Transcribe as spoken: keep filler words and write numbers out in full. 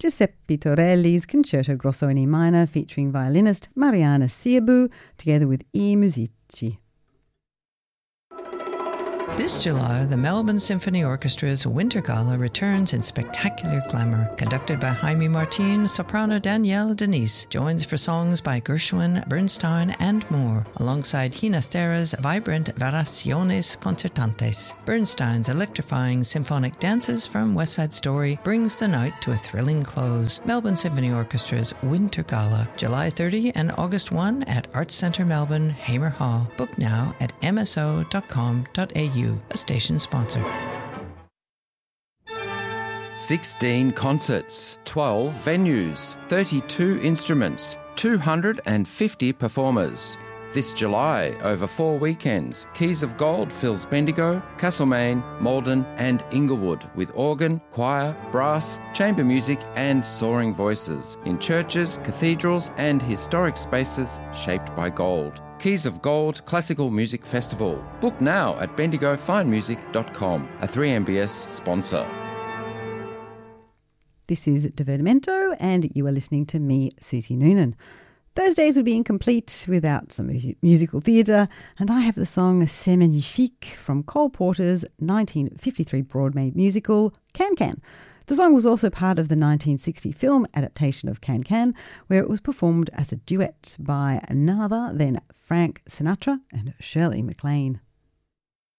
Giuseppe Torelli's Concerto Grosso in E minor featuring violinist Mariana Siebu together with I Musici. This July, the Melbourne Symphony Orchestra's Winter Gala returns in spectacular glamour. Conducted by Jaime Martin, soprano Danielle Denise joins for songs by Gershwin, Bernstein and more, alongside Ginastera's vibrant Variaciones Concertantes. Bernstein's electrifying symphonic dances from West Side Story brings the night to a thrilling close. Melbourne Symphony Orchestra's Winter Gala, July thirtieth and August first at Arts Centre Melbourne, Hamer Hall. Book now at m s o dot com dot a u. A station sponsor. sixteen concerts, twelve venues, thirty-two instruments, two hundred fifty performers. This July, over four weekends, Keys of Gold fills Bendigo, Castlemaine, Malden and Inglewood with organ, choir, brass, chamber music and soaring voices in churches, cathedrals and historic spaces shaped by gold. Keys of Gold Classical Music Festival. Book now at bendigo fine music dot com, a three M B S sponsor. This is Divertimento and you are listening to me, Susie Noonan. Thursdays would be incomplete without some mu- musical theatre, and I have the song C'est Magnifique from Cole Porter's nineteen fifty-three Broadway musical Can Can. The song was also part of the nineteen sixty film adaptation of Can Can, where it was performed as a duet by none other than Frank Sinatra and Shirley MacLaine.